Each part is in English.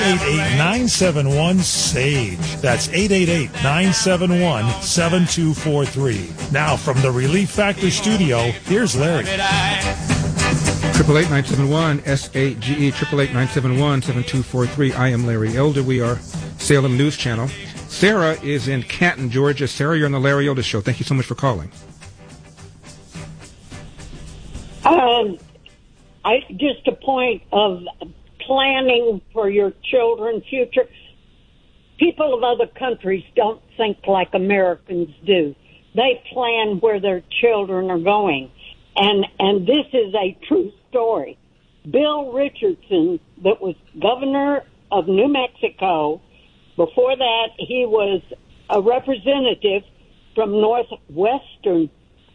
888-971-SAGE. That's 888-971-7243. Now, from the Relief Factor studio, here's Larry. 888-971-SAGE, 888-971-7243. I am Larry Elder. We are Salem News Channel. Sarah is in Canton, Georgia. Sarah, you're on the Larry Elder Show. Thank you so much for calling. Just a point of planning for your children's future. People of other countries don't think like Americans do. They plan where their children are going. And this is a true story. Bill Richardson, that was governor of New Mexico, before that he was a representative from northwestern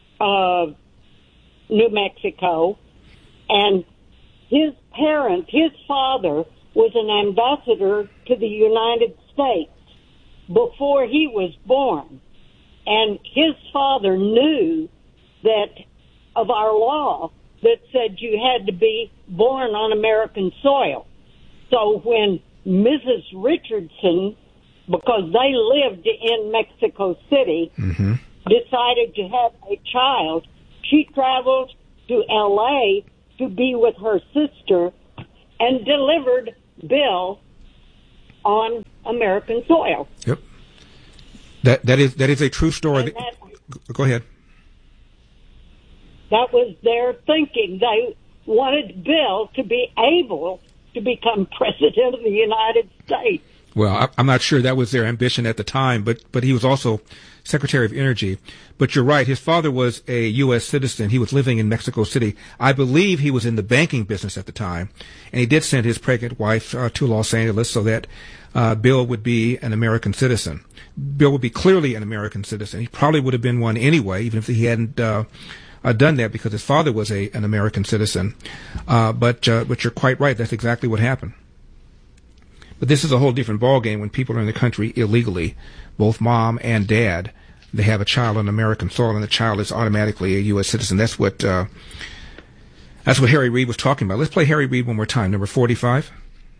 New Mexico, and his father, was an ambassador to the United States before he was born. And his father knew that of our law that said you had to be born on American soil. So when Mrs. Richardson, because they lived in Mexico City, decided to have a child, she traveled to L.A. to be with her sister and delivered Bill on American soil. Yep. That is a true story. Go ahead. That was their thinking. They wanted Bill to be able to become president of the United States. Well, I'm not sure that was their ambition at the time, but he was also Secretary of Energy. But you're right, his father was a U.S. citizen. He was living in Mexico City. I believe he was in the banking business at the time, and he did send his pregnant wife to Los Angeles so that Bill would be an American citizen. Bill would be clearly an American citizen. He probably would have been one anyway, even if he hadn't done that, because his father was an American citizen. But you're quite right. That's exactly what happened. But this is a whole different ballgame when people are in the country illegally, both mom and dad. They have a child on American soil, and the child is automatically a U.S. citizen. That's what Harry Reid was talking about. Let's play Harry Reid one more time, number 45.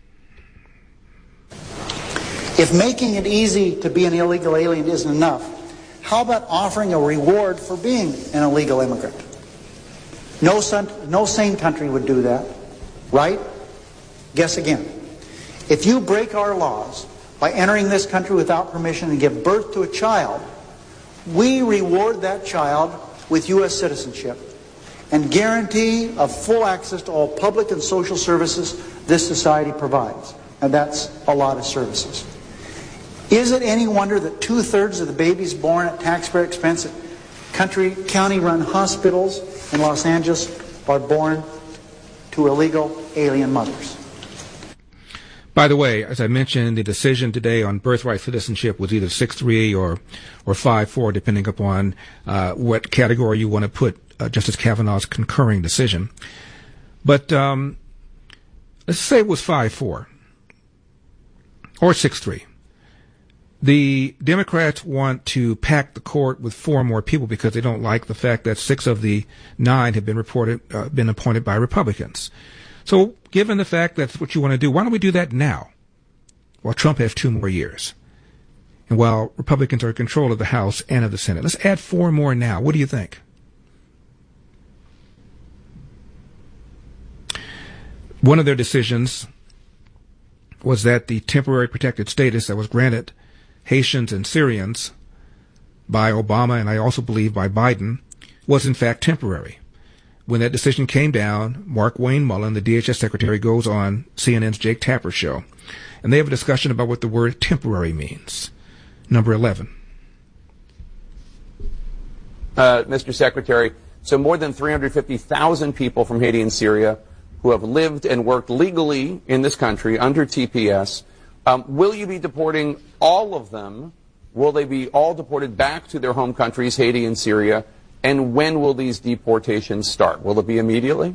If making it easy to be an illegal alien isn't enough, how about offering a reward for being an illegal immigrant? No sane country would do that, right? Guess again. If you break our laws by entering this country without permission and give birth to a child, we reward that child with U.S. citizenship and guarantee of full access to all public and social services this society provides. And that's a lot of services. Is it any wonder that 2/3 of the babies born at taxpayer expense at county-run hospitals in Los Angeles are born to illegal alien mothers? By the way, as I mentioned, the decision today on birthright citizenship was either 6-3 or 5-4, depending upon what category you want to put Justice Kavanaugh's concurring decision. But let's say it was 5-4 or 6-3. The Democrats want to pack the court with 4 more people because they don't like the fact that 6 of the 9 have been appointed by Republicans. So given the fact that's what you want to do, why don't we do that now, while Trump has 2 more years, and while Republicans are in control of the House and of the Senate? Let's add 4 more now. What do you think? One of their decisions was that the temporary protected status that was granted Haitians and Syrians by Obama, and I also believe by Biden, was in fact temporary. When that decision came down, Mark Wayne Mullen, the DHS secretary, goes on CNN's Jake Tapper show, and they have a discussion about what the word temporary means. Number 11. Mr. Secretary, so more than 350,000 people from Haiti and Syria who have lived and worked legally in this country under TPS, will you be deporting all of them? Will they be all deported back to their home countries, Haiti and Syria? And when will these deportations start? Will it be immediately?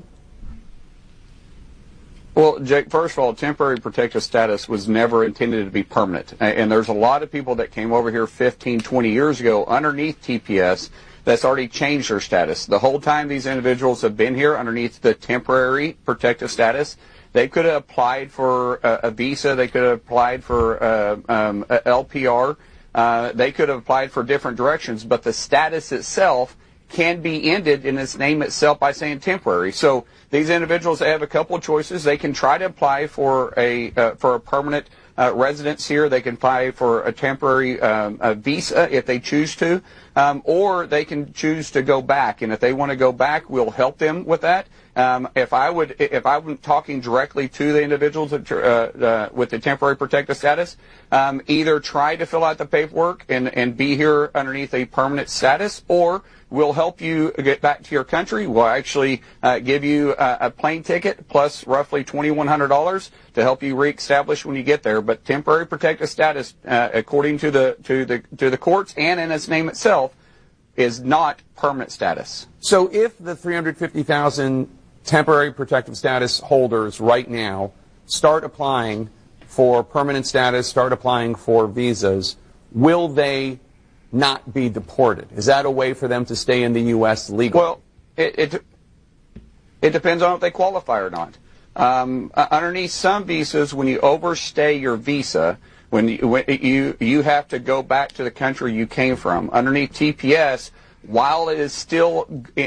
Well, Jake, first of all, temporary protective status was never intended to be permanent. And there's a lot of people that came over here 15, 20 years ago underneath TPS that's already changed their status. The whole time these individuals have been here underneath the temporary protective status, They could have applied for a visa. They could have applied for a LPR. They could have applied for different directions, but the status itself can be ended in its name itself by saying temporary. So these individuals have a couple of choices. They can try to apply for a permanent residence here. They can apply for a temporary visa if they choose to, or they can choose to go back. And if they want to go back, we'll help them with that. If I'm talking directly to the individuals with the temporary protected status, either try to fill out the paperwork and be here underneath a permanent status, or we'll help you get back to your country. We'll actually give you a plane ticket plus roughly $2,100 to help you reestablish when you get there. But temporary protected status, according to the courts and in its name itself, is not permanent status. So if the 350,000 temporary protective status holders right now start applying for permanent status, start applying for visas, will they not be deported? Is that a way for them to stay in the U.S. legally? Well, it depends on if they qualify or not. Underneath some visas, when you overstay your visa, when you have to go back to the country you came from. Underneath TPS, while it is still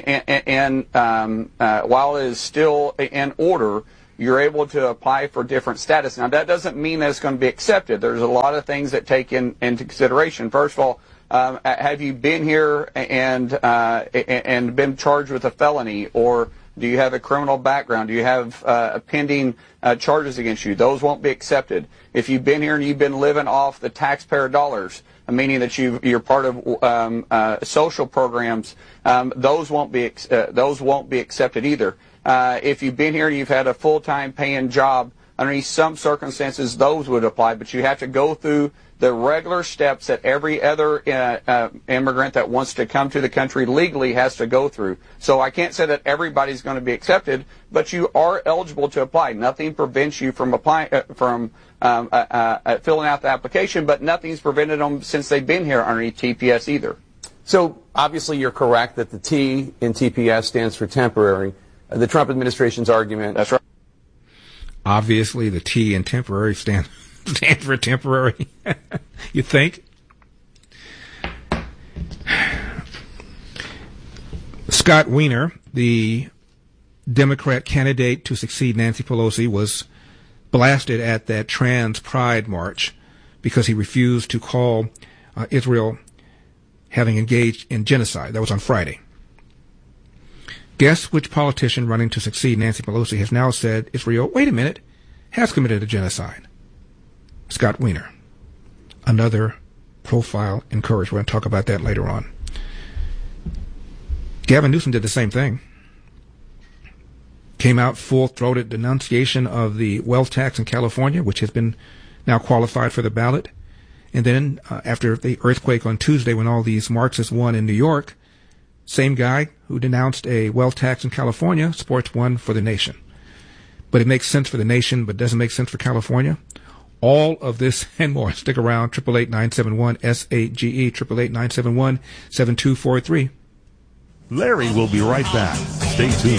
in order, you're able to apply for different status. Now, that doesn't mean that it's going to be accepted. There's a lot of things that take into consideration. First of all, have you been here and been charged with a felony, or do you have a criminal background? Do you have pending charges against you? Those won't be accepted. If you've been here and you've been living off the taxpayer dollars, meaning that you're part of social programs, those won't be accepted either. If you've been here and you've had a full-time paying job, underneath some circumstances, those would apply, but you have to go through the regular steps that every other immigrant that wants to come to the country legally has to go through. So I can't say that everybody's going to be accepted, but you are eligible to apply. Nothing prevents you from applying, filling out the application, but nothing's prevented them since they've been here underneath TPS either. So obviously you're correct that the T in TPS stands for temporary. The Trump administration's argument. That's right. Obviously, the T in temporary stand for temporary. You think? Scott Wiener, the Democrat candidate to succeed Nancy Pelosi, was blasted at that trans pride march because he refused to call Israel having engaged in genocide. That was on Friday. Guess which politician running to succeed Nancy Pelosi has now said Israel, wait a minute, has committed a genocide? Scott Wiener. Another profile in courage. We're going to talk about that later on. Gavin Newsom did the same thing. Came out full-throated denunciation of the wealth tax in California, which has been now qualified for the ballot. And then after the earthquake on Tuesday, when all these Marxists won in New York, same guy who denounced a wealth tax in California supports one for the nation. But it makes sense for the nation, but doesn't make sense for California. All of this and more. Stick around. 888-971-SAGE, 888-971-7243. Larry will be right back. Stay tuned.